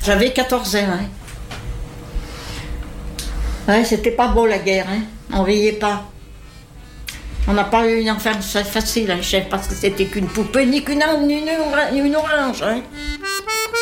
J'avais 14 ans. Hein. Ouais, c'était pas beau la guerre. Hein. On veillait pas. On n'a pas eu une enfance facile, hein, chef, parce que c'était qu'une poupée, ni qu'une âme, ni une orange. Hein.